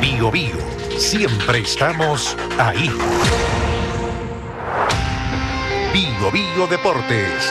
Bío Bío, siempre estamos ahí. Bío Bío Deportes.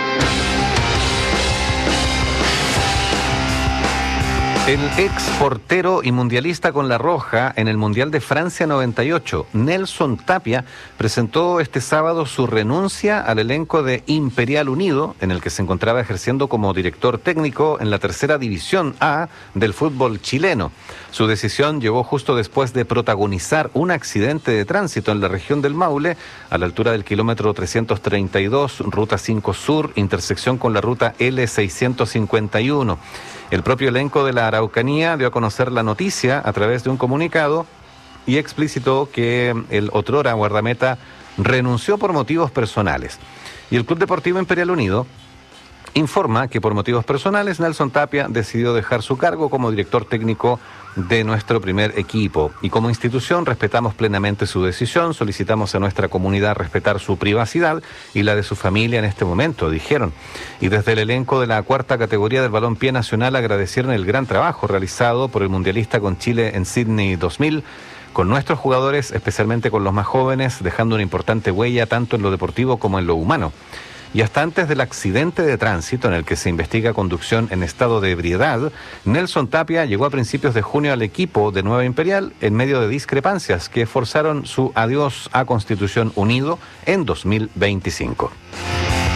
El ex portero y mundialista con la Roja en el Mundial de Francia 98, Nelson Tapia, presentó este sábado su renuncia al elenco de Imperial Unido, en el que se encontraba ejerciendo como director técnico en la tercera división A del fútbol chileno. Su decisión llegó justo después de protagonizar un accidente de tránsito en la región del Maule, a la altura del kilómetro 332, ruta 5 Sur, intersección con la ruta L651. El propio elenco de la Araucanía dio a conocer la noticia a través de un comunicado y explicitó que el otrora guardameta renunció por motivos personales. Y el Club Deportivo Imperial Unido informa que por motivos personales Nelson Tapia decidió dejar su cargo como director técnico de nuestro primer equipo. Y como institución respetamos plenamente su decisión, solicitamos a nuestra comunidad respetar su privacidad y la de su familia en este momento, dijeron. Y desde el elenco de la cuarta categoría del balompié nacional agradecieron el gran trabajo realizado por el mundialista con Chile en Sydney 2000, con nuestros jugadores, especialmente con los más jóvenes, dejando una importante huella tanto en lo deportivo como en lo humano. Y hasta antes del accidente de tránsito en el que se investiga conducción en estado de ebriedad, Nelson Tapia llegó a principios de junio al equipo de Nueva Imperial en medio de discrepancias que forzaron su adiós a Constitución Unido en 2025.